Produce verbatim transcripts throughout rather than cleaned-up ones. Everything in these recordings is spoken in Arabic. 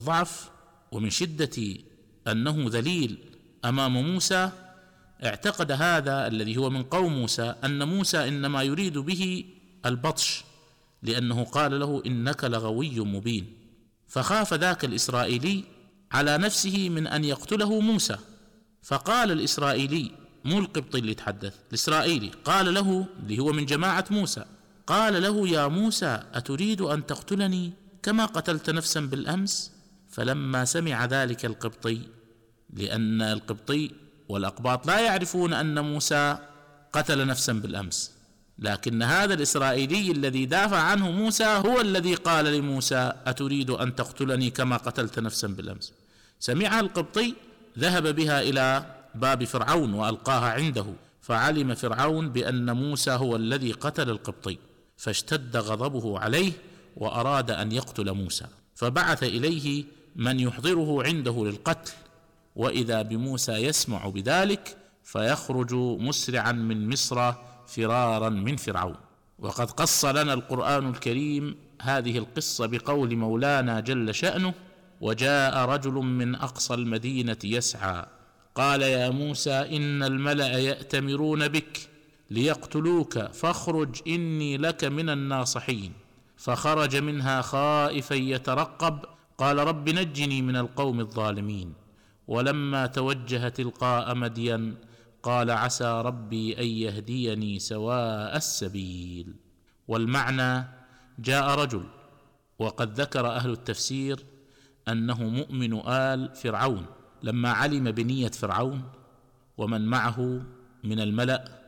ضعف ومن شدة أنه ذليل أمام موسى، اعتقد هذا الذي هو من قوم موسى أن موسى إنما يريد به البطش، لأنه قال له إنك لغوي مبين. فخاف ذاك الإسرائيلي على نفسه من أن يقتله موسى، فقال الإسرائيلي، مو القبطي اللي يتحدث، الإسرائيلي قال له اللي هو من جماعة موسى، قال له يا موسى أتريد أن تقتلني كما قتلت نفسا بالأمس؟ فلما سمع ذلك القبطي، لأن القبطي والأقباط لا يعرفون أن موسى قتل نفسا بالأمس، لكن هذا الإسرائيلي الذي دافع عنه موسى هو الذي قال لموسى أتريد أن تقتلني كما قتلت نفسا بالأمس. سمعها القبطي، ذهب بها إلى باب فرعون وألقاها عنده، فعلم فرعون بأن موسى هو الذي قتل القبطي، فاشتد غضبه عليه وأراد أن يقتل موسى، فبعث إليه من يحضره عنده للقتل، وإذا بموسى يسمع بذلك فيخرج مسرعا من مصر فرارا من فرعون. وقد قص لنا القرآن الكريم هذه القصة بقول مولانا جل شأنه: وجاء رجل من أقصى المدينة يسعى قال يا موسى إن الملأ يأتمرون بك ليقتلوك فاخرج إني لك من الناصحين. فخرج منها خائفا يترقب قال رب نجني من القوم الظالمين. ولما توجه تلقاء مدين قال عسى ربي أن يهديني سواء السبيل. والمعنى جاء رجل، وقد ذكر أهل التفسير أنه مؤمن آل فرعون، لما علم بنية فرعون ومن معه من الملأ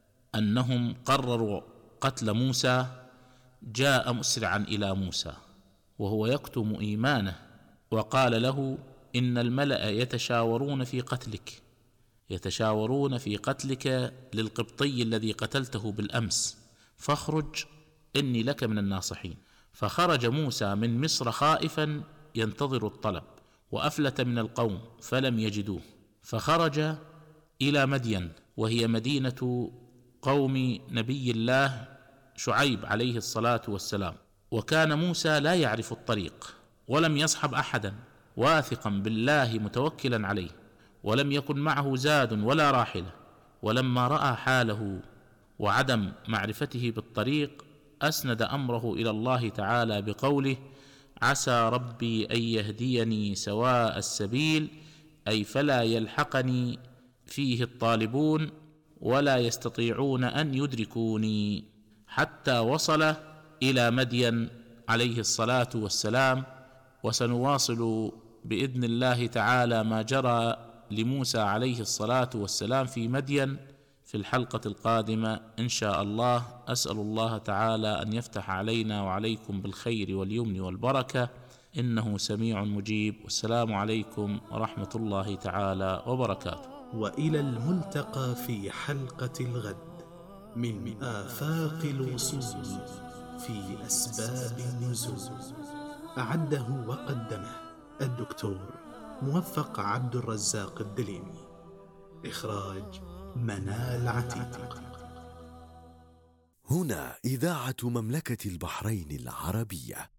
أنهم قرروا قتل موسى، جاء مسرعا إلى موسى وهو يكتم إيمانه، وقال له إن الملأ يتشاورون في قتلك، يتشاورون في قتلك للقبطي الذي قتلته بالأمس، فاخرج إني لك من الناصحين. فخرج موسى من مصر خائفا ينتظر الطلب، وأفلت من القوم فلم يجدوه، فخرج إلى مدين وهي مدينة قوم نبي الله شعيب عليه الصلاة والسلام. وكان موسى لا يعرف الطريق ولم يصحب أحدا، واثقا بالله متوكلا عليه، ولم يكن معه زاد ولا راحلة. ولما رأى حاله وعدم معرفته بالطريق أسند أمره إلى الله تعالى بقوله عسى ربي أن يهديني سواء السبيل، أي فلا يلحقني فيه الطالبون ولا يستطيعون أن يدركوني، حتى وصل إلى مدين عليه الصلاة والسلام. وسنواصل بإذن الله تعالى ما جرى لموسى عليه الصلاة والسلام في مدين في الحلقة القادمة إن شاء الله. أسأل الله تعالى أن يفتح علينا وعليكم بالخير واليمن والبركة، إنه سميع مجيب. والسلام عليكم ورحمة الله تعالى وبركاته. وإلى الملتقى في حلقة الغد من آفاق الوصول في أسباب النزول. أعده وقدمه الدكتور موفق عبد الرزاق الدليمي. إخراج منال عتيق. هنا إذاعة مملكة البحرين العربية.